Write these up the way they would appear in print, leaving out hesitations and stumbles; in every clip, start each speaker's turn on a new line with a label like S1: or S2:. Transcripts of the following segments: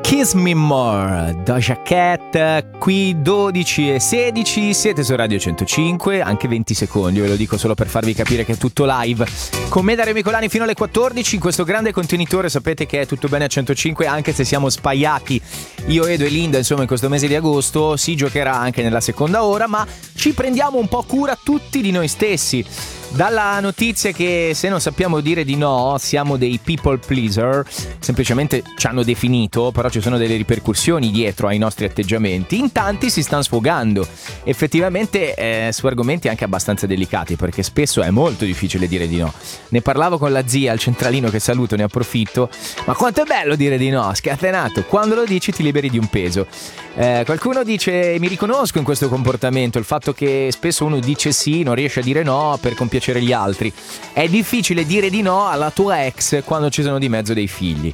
S1: Kiss Me More, Doja Cat, qui 12:16, siete su Radio 105, anche 20 secondi, ve lo dico solo per farvi capire che è tutto live. Con me Dario Micolani fino alle 14, in questo grande contenitore sapete che è tutto bene a 105, anche se siamo spaiati, io, Edo e Linda, insomma in questo mese di agosto, si giocherà anche nella seconda ora, ma ci prendiamo un po' cura tutti di noi stessi. Dalla notizia che se non sappiamo dire di no siamo dei people pleaser, semplicemente ci hanno definito, però ci sono delle ripercussioni dietro ai nostri atteggiamenti, in tanti si stanno sfogando effettivamente su argomenti anche abbastanza delicati, perché spesso è molto difficile dire di no. Ne parlavo con la zia al centralino, che saluto, ne approfitto, ma quanto è bello dire di no, scatenato, quando lo dici ti liberi di un peso. Qualcuno dice: mi riconosco in questo comportamento, il fatto che spesso uno dice sì, non riesce a dire no per compiacere gli altri. È difficile dire di no alla tua ex quando ci sono di mezzo dei figli.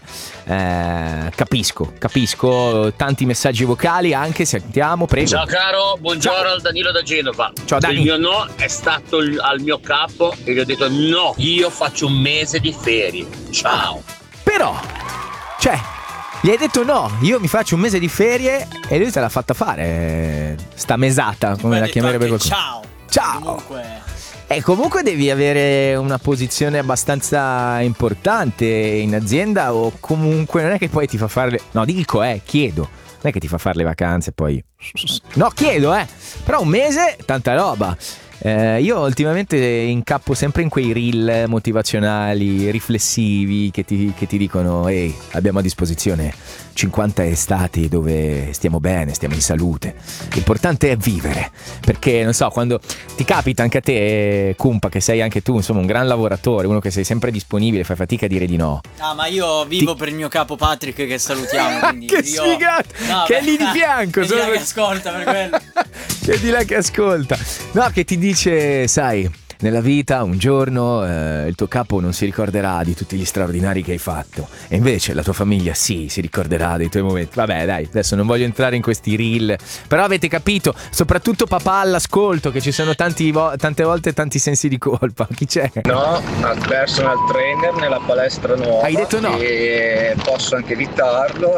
S1: Capisco, tanti messaggi vocali anche, sentiamo, prego.
S2: Ciao caro, buongiorno. Ciao. Al Danilo da Genova.
S1: Ciao Dani.
S2: Il mio no è stato al mio capo e gli ho detto no, io faccio un mese di ferie. Ciao.
S1: Però, cioè, gli hai detto no, io mi faccio un mese di ferie e lui te l'ha fatta fare sta mesata, come la chiamerebbe qualcuno. Ciao. Comunque devi avere una posizione abbastanza importante in azienda, o comunque non è che poi ti fa fare chiedo, non è che ti fa fare le vacanze poi. No, chiedo, però un mese, tanta roba. Io ultimamente incappo sempre in quei reel motivazionali, riflessivi che ti dicono: ehi, abbiamo a disposizione 50 estati dove stiamo bene, stiamo in salute, l'importante è vivere. Perché non so, quando ti capita anche a te, Cumpa, che sei anche tu insomma un gran lavoratore, uno che sei sempre disponibile, fai fatica a dire di no.
S3: Ah, ma io vivo per il mio capo Patrick, che salutiamo, quindi
S1: che sfigato, che è lì di fianco,
S3: che che ascolta per quello.
S1: Che è di là che ascolta. No, che ti dice: sai, nella vita un giorno il tuo capo non si ricorderà di tutti gli straordinari che hai fatto, e invece la tua famiglia sì, si ricorderà dei tuoi momenti. Vabbè, dai, adesso non voglio entrare in questi reel, però avete capito, soprattutto papà all'ascolto, che ci sono tante volte tanti sensi di colpa. Chi c'è?
S4: No, al personal trainer nella palestra nuova.
S1: Hai detto no?
S4: E posso anche evitarlo,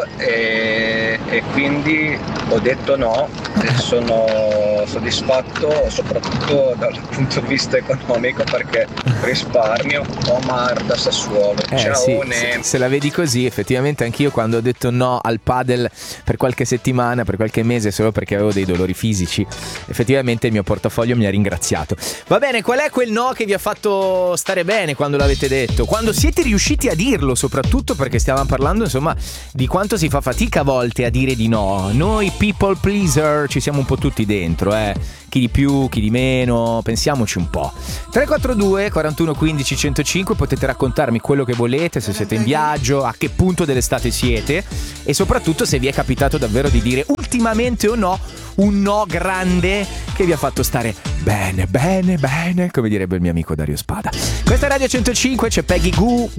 S4: e quindi ho detto no, e sono soddisfatto soprattutto dal punto di vista economico, perché risparmio. Omar da Sassuolo. Ciao.
S1: Sì, se la vedi così, effettivamente anch'io quando ho detto no al padel per qualche settimana, per qualche mese, solo perché avevo dei dolori fisici, effettivamente il mio portafoglio mi ha ringraziato. Va bene, qual è quel no che vi ha fatto stare bene quando l'avete detto? Quando siete riusciti a dirlo, soprattutto, perché stavamo parlando insomma di quanto si fa fatica a volte a dire di no. Noi people pleaser ci siamo un po' tutti dentro, chi di più, chi di meno, pensiamoci un po'. 342 41 15 105, potete raccontarmi quello che volete, se siete in viaggio, a che punto dell'estate siete, e soprattutto se vi è capitato davvero di dire ultimamente o no un no grande che vi ha fatto stare bene, come direbbe il mio amico Dario Spada. Questa è Radio 105, c'è Peggy Goo.